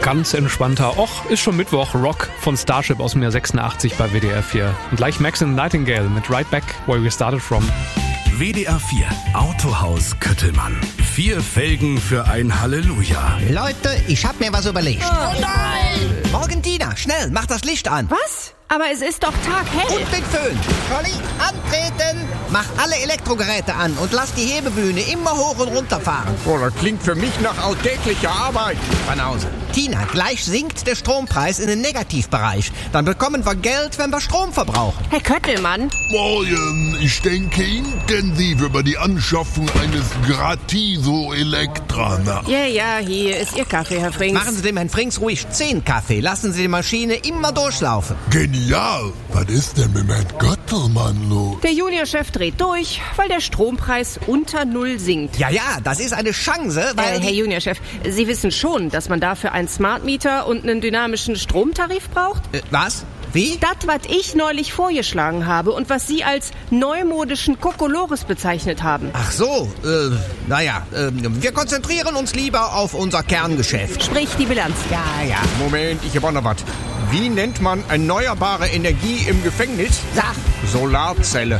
ganz entspannter. Ist schon Mittwoch. Rock von Starship aus dem Jahr 86 bei WDR 4. Und gleich Maxim Nightingale mit Right Back Where We Started From. WDR 4 Autohaus Köttelmann. 4 Felgen für ein Halleluja. Leute, ich hab mir was überlegt. Oh nein! Morgen, Tina, schnell, mach das Licht an. Was? Aber es ist doch taghell. Und den Föhn. Conny, antreten. Mach alle Elektrogeräte an und lass die Hebebühne immer hoch und runter fahren. Oh, das klingt für mich nach alltäglicher Arbeit. Banause. Tina, gleich sinkt der Strompreis in den Negativbereich. Dann bekommen wir Geld, wenn wir Strom verbrauchen. Herr Köttelmann. Morgen, ich denke intensiv über die Anschaffung eines Gratiso Elektra nach. Ja, hier ist Ihr Kaffee, Herr Frings. Machen Sie dem Herrn Frings ruhig 10 Kaffee. Lassen Sie die Maschine immer durchlaufen. Genial. Was ist denn mit Herrn Göttelmann los? Der Juniorchef dreht durch, weil der Strompreis unter Null sinkt. Ja, das ist eine Chance, weil... Herr Juniorchef, Sie wissen schon, dass man dafür einen Smart Meter und einen dynamischen Stromtarif braucht? Was? Wie? Das, was ich neulich vorgeschlagen habe und was Sie als neumodischen Kokolores bezeichnet haben. Ach so, wir konzentrieren uns lieber auf unser Kerngeschäft. Sprich die Bilanz. Ja. Moment, ich hab auch noch was. Wie nennt man erneuerbare Energie im Gefängnis? Sag. Solarzelle.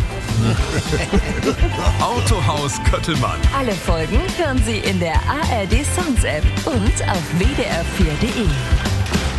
Autohaus Köttelmann. Alle Folgen hören Sie in der ARD Sounds App und auf wdr4.de.